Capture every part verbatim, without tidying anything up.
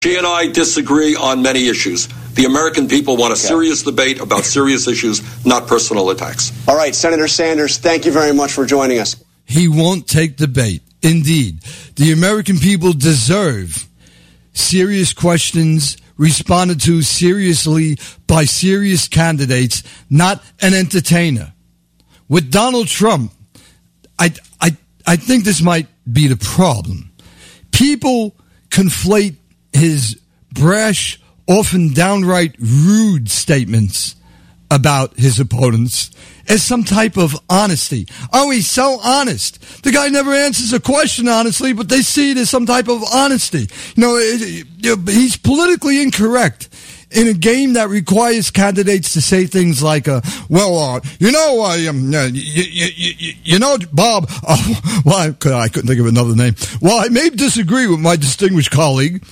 She and I disagree on many issues. The American people want a okay. serious debate about serious issues, not personal attacks. All right, Senator Sanders, thank you very much for joining us. He won't take debate. Indeed, the American people deserve serious questions responded to seriously by serious candidates, not an entertainer. With Donald Trump, I, I, I think this might be the problem. People conflate his brash, often downright rude statements about his opponents as some type of honesty. Oh, he's so honest. The guy never answers a question honestly, but they see it as some type of honesty. You know, it, it, he's politically incorrect in a game that requires candidates to say things like, uh, well, uh, you know, I, um, uh, you, you, you, you know, Bob, uh, well, I, I couldn't think of another name. Well, I may disagree with my distinguished colleague.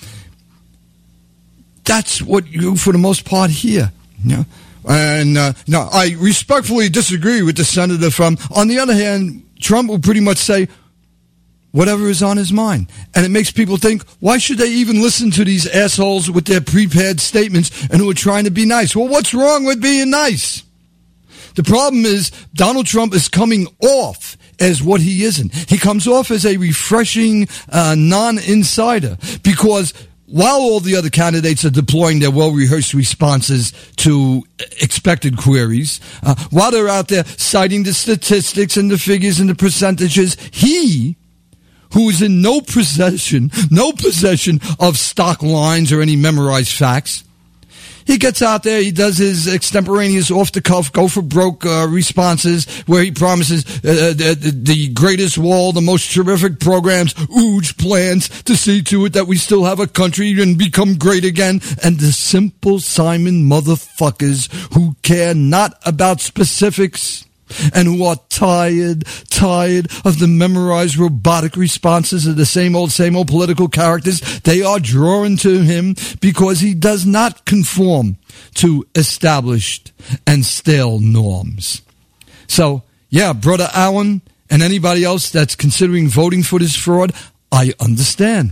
That's what you, for the most part, hear. You know? And, uh, no, I respectfully disagree with the senator from, on the other hand, Trump will pretty much say whatever is on his mind. And it makes people think, why should they even listen to these assholes with their prepared statements and who are trying to be nice? Well, what's wrong with being nice? The problem is Donald Trump is coming off as what he isn't. He comes off as a refreshing uh, non-insider because while all the other candidates are deploying their well-rehearsed responses to expected queries, uh, while they're out there citing the statistics and the figures and the percentages, he, who is in no possession, no possession of stock lines or any memorized facts, he gets out there, he does his extemporaneous off-the-cuff, go-for-broke uh, responses where he promises uh, the, the greatest wall, the most terrific programs, ooge plans to see to it that we still have a country and become great again. And the simple Simon motherfuckers who care not about specifics and who are tired, tired of the memorized robotic responses of the same old, same old political characters. They are drawn to him because he does not conform to established and stale norms. So, yeah, Brother Allen and anybody else that's considering voting for this fraud, I understand.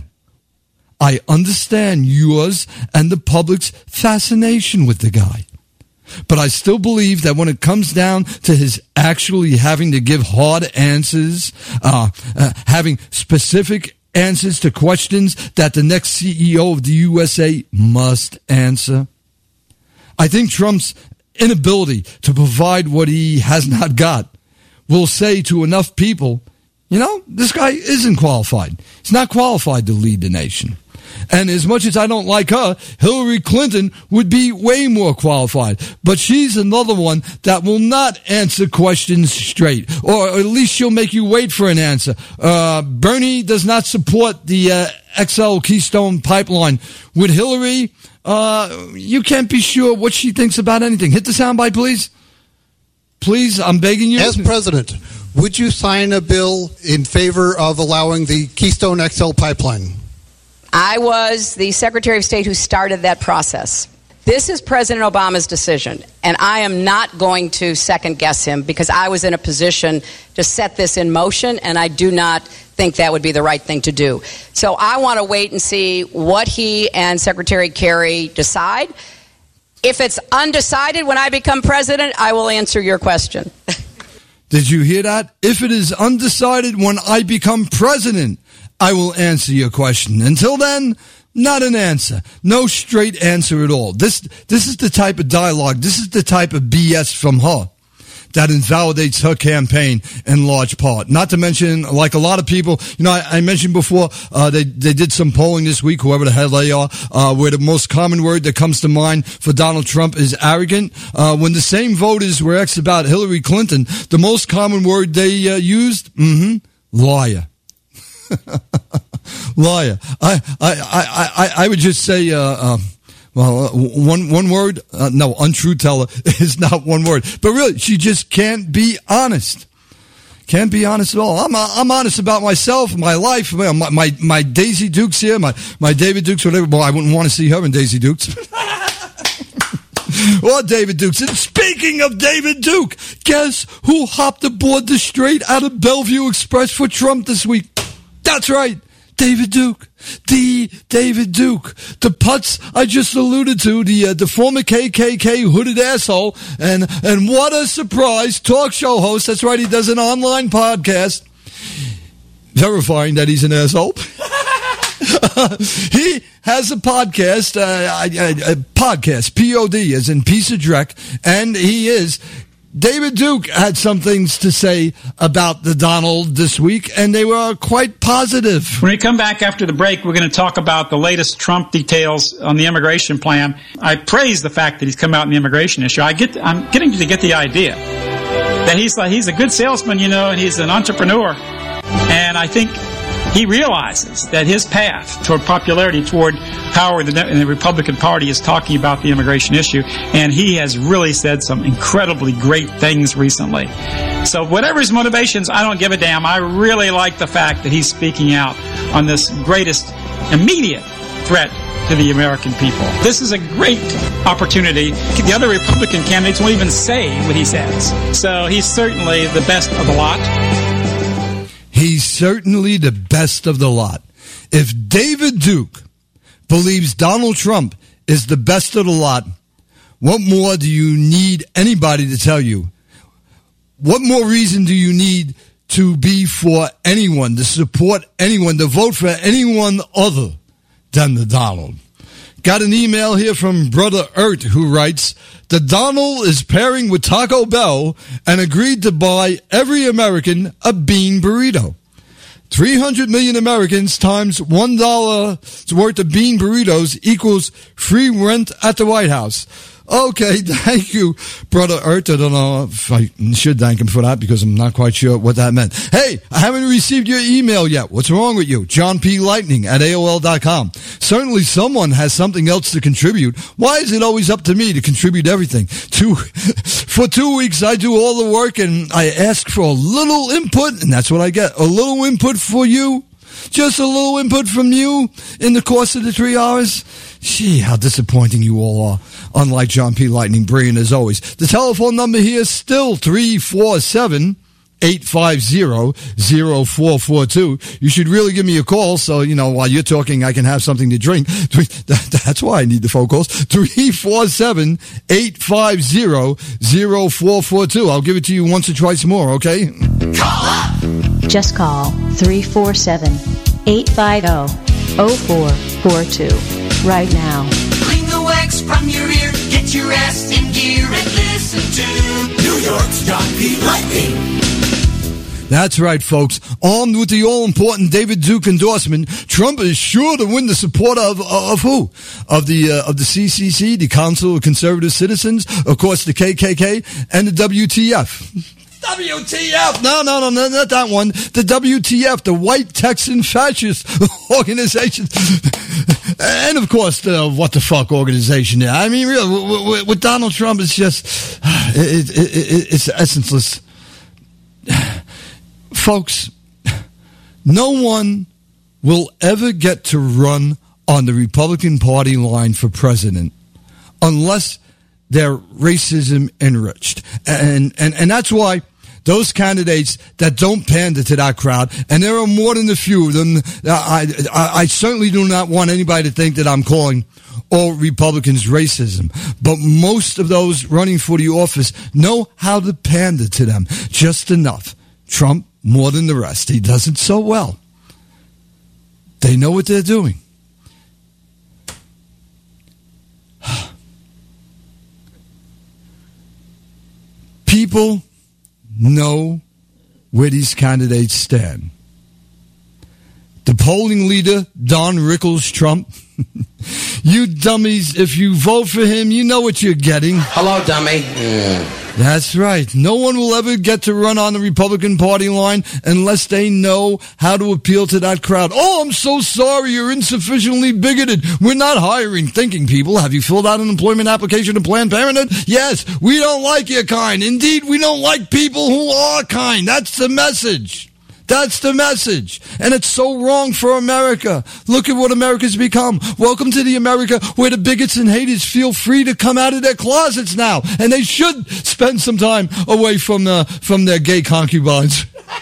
I understand yours and the public's fascination with the guy. But I still believe that when it comes down to his actually having to give hard answers, uh, uh, having specific answers to questions that the next C E O of the U S A must answer, I think Trump's inability to provide what he has not got will say to enough people, you know, this guy isn't qualified. He's not qualified to lead the nation. And as much as I don't like her, Hillary Clinton would be way more qualified. But she's another one that will not answer questions straight. Or at least she'll make you wait for an answer. Uh, Bernie does not support the uh, X L Keystone Pipeline. With Hillary, uh, you can't be sure what she thinks about anything. Hit the soundbite, please. Please, I'm begging you. As president, would you sign a bill in favor of allowing the Keystone X L Pipeline? I was the Secretary of State who started that process. This is President Obama's decision, and I am not going to second-guess him because I was in a position to set this in motion, and I do not think that would be the right thing to do. So I want to wait and see what he and Secretary Kerry decide. If it's undecided when I become president, I will answer your question. Did you hear that? If it is undecided when I become president, I will answer your question. Until then, not an answer. No straight answer at all. This this is the type of dialogue, this is the type of B S from her that invalidates her campaign in large part. Not to mention, like a lot of people, you know, I, I mentioned before, uh, they, they did some polling this week, whoever the hell they are, uh, where the most common word that comes to mind for Donald Trump is arrogant. Uh, when the same voters were asked about Hillary Clinton, the most common word they uh, used, mm-hmm, liar. Liar. I, I, I, I, I would just say, uh, uh, well, uh, one, one word, uh, no, untrue teller is not one word, but really, she just can't be honest. Can't be honest at all. I'm, I'm honest about myself, my life, my, my, my Daisy Dukes here, my, my David Dukes, whatever. Boy, I wouldn't want to see her in Daisy Dukes. Or David Dukes. And speaking of David Duke, guess who hopped aboard the straight out of Bellevue Express for Trump this week? That's right, David Duke. the David Duke, the putz I just alluded to, the uh, the former K K K hooded asshole, and and what a surprise, talk show host. That's right, he does an online podcast verifying that he's an asshole. He has a podcast, uh, a, a podcast, P O D, as in piece of dreck, and he is. David Duke had some things to say about the Donald this week, and they were quite positive. When we come back after the break, we're going to talk about the latest Trump details on the immigration plan. I praise the fact that he's come out in the immigration issue. I get, I'm getting to get the idea that he's like, he's a good salesman, you know, and he's an entrepreneur. And I think he realizes that his path toward popularity, toward power in the, in the Republican Party is talking about the immigration issue, and he has really said some incredibly great things recently. So whatever his motivations, I don't give a damn. I really like the fact that he's speaking out on this greatest immediate threat to the American people. This is a great opportunity. The other Republican candidates won't even say what he says. So he's certainly the best of the lot. He's certainly the best of the lot. If David Duke believes Donald Trump is the best of the lot, what more do you need anybody to tell you? What more reason do you need to be for anyone, to support anyone, to vote for anyone other than the Donald? Got an email here from Brother Ert who writes, the Donald is pairing with Taco Bell and agreed to buy every American a bean burrito. three hundred million Americans times one dollar worth of bean burritos equals free rent at the White House. Okay, thank you, Brother Ert. I don't know if I should thank him for that because I'm not quite sure what that meant. Hey, I haven't received your email yet. What's wrong with you? John P. Lightning at A O L dot com. Certainly someone has something else to contribute. Why is it always up to me to contribute everything? Two, for two weeks, I do all the work and I ask for a little input, and that's what I get. A little input for you. Just a little input from you in the course of the three hours. Gee, how disappointing you all are. Unlike John P. Lightning, brilliant as always. The telephone number here is still three four seven, eight five zero, zero four four two. You should really give me a call so, you know, while you're talking, I can have something to drink. That's why I need the phone calls. three four seven, eight five zero, zero four four two. I'll give it to you once or twice more, okay? Call up! Just call three four seven, eight five zero, zero four four two right now. Clean the wax from your ear, get your ass in gear, and listen to New York's John P. Lightning. That's right, folks. Armed with the all-important David Duke endorsement, Trump is sure to win the support of of who? Of the uh, of the C C C, the Council of Conservative Citizens, of course, the K K K, and the W T F. W T F! No, no, no, no, not that one. The W T F, the White Texan Fascist Organization. And, of course, the What the Fuck organization. I mean, really, with Donald Trump, it's just, it, it, it, it's essenceless. Folks, no one will ever get to run on the Republican Party line for president unless they're racism enriched. And, and, and that's why those candidates that don't pander to that crowd, and there are more than a few of them, I, I, I certainly do not want anybody to think that I'm calling all Republicans racism. But most of those running for the office know how to pander to them just enough. Trump, more than the rest. He does it so well. They know what they're doing. People know where these candidates stand. The polling leader, Don Rickles Trump. You dummies, if you vote for him, you know what you're getting. Hello, dummy. Yeah. That's right. No one will ever get to run on the Republican Party line unless they know how to appeal to that crowd. Oh, I'm so sorry. You're insufficiently bigoted. We're not hiring thinking people. Have you filled out an employment application to Planned Parenthood? Yes, we don't like your kind. Indeed, we don't like people who are kind. That's the message. That's the message. And it's so wrong for America. Look at what America's become. Welcome to the America where the bigots and haters feel free to come out of their closets now. And they should spend some time away from uh, from their gay concubines. I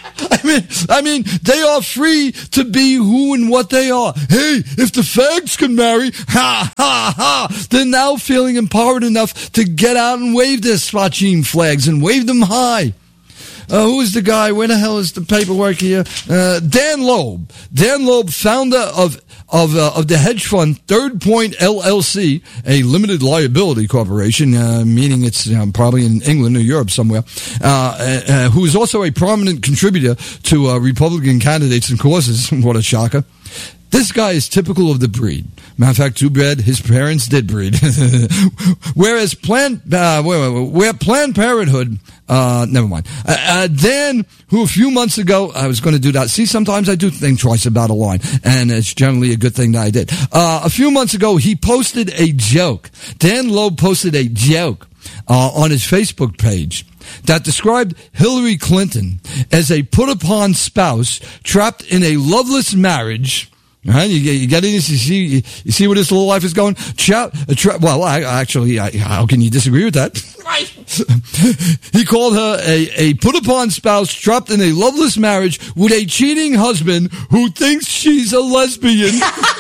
mean, I mean, they are free to be who and what they are. Hey, if the fags can marry, ha, ha, ha, they're now feeling empowered enough to get out and wave their Spachim flags and wave them high. Uh, who is the guy? Where the hell is the paperwork here? Uh, Dan Loeb. Dan Loeb, founder of of uh, of the hedge fund Third Point L L C, a limited liability corporation, uh, meaning it's uh, probably in England or Europe somewhere, uh, uh, who is also a prominent contributor to uh, Republican candidates and causes. What a shocker. This guy is typical of the breed. Matter of fact, too bad his parents did breed. Whereas Planned, uh, where, where Planned Parenthood, uh, never mind. Uh, uh, Dan, who a few months ago, I was going to do that. See, sometimes I do think twice about a line, and it's generally a good thing that I did. Uh, a few months ago, he posted a joke. Dan Loeb posted a joke uh, on his Facebook page that described Hillary Clinton as a put-upon spouse trapped in a loveless marriage. Right, you, you get in, you see, you, you see where this little life is going. Tra- tra- well, I, actually, I, how can you disagree with that? Right. He called her a, a put-upon spouse trapped in a loveless marriage with a cheating husband who thinks she's a lesbian.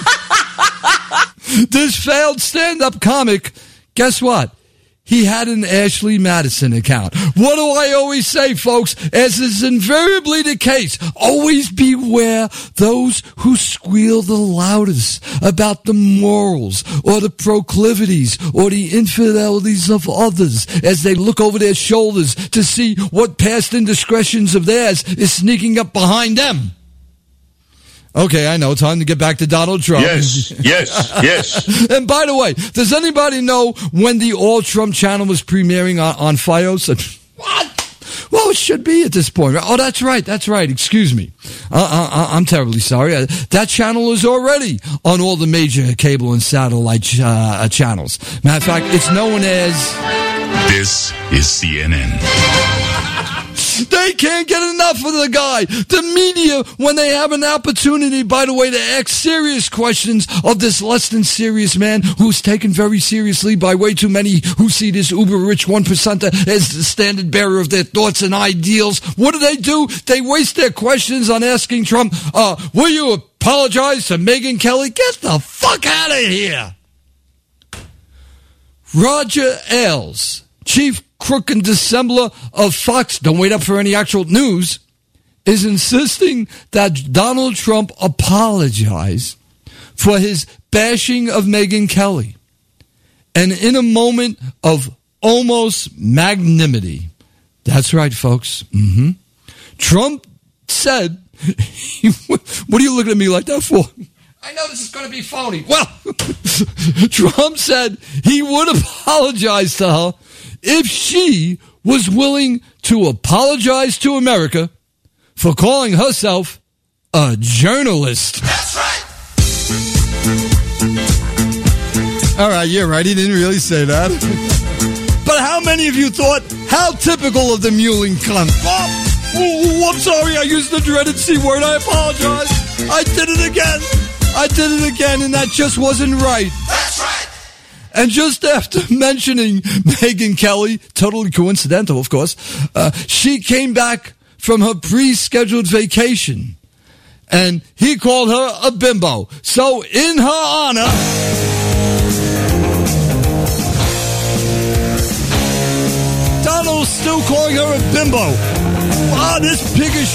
This failed stand-up comic, guess what? He had an Ashley Madison account. What do I always say, folks? As is invariably the case, always beware those who squeal the loudest about the morals or the proclivities or the infidelities of others as they look over their shoulders to see what past indiscretions of theirs is sneaking up behind them. Okay, I know. Time to get back to Donald Trump. Yes, yes, yes. And by the way, does anybody know when the All Trump channel was premiering on, on Fios? What? Well, it should be at this point. Oh, that's right. That's right. Excuse me. Uh, uh, I'm terribly sorry. Uh, that channel is already on all the major cable and satellite ch- uh, channels. Matter of fact, it's known as... This is C N N. They can't get enough of the guy. The media, when they have an opportunity, by the way, to ask serious questions of this less than serious man who's taken very seriously by way too many who see this uber-rich one percenter as the standard bearer of their thoughts and ideals. What do they do? They waste their questions on asking Trump, uh, will you apologize to Megyn Kelly? Get the fuck out of here. Roger Ailes, chief crook and dissembler of Fox, don't wait up for any actual news, is insisting that Donald Trump apologize for his bashing of Megyn Kelly. And in a moment of almost magnanimity, that's right, folks, mm-hmm, Trump said, what are you looking at me like that for? I know this is going to be phony. Well, Trump said he would apologize to her if she was willing to apologize to America for calling herself a journalist. That's right. All right, you're right. He didn't really say that. But how many of you thought, how typical of the mewling cunt? Oh, oh, I'm sorry, I used the dreaded C word. I apologize. I did it again. I did it again, and that just wasn't right. That's right. And just after mentioning Megyn Kelly, totally coincidental, of course, uh, she came back from her pre-scheduled vacation, and he called her a bimbo. So, in her honor, Donald's still calling her a bimbo. Ah, this piggish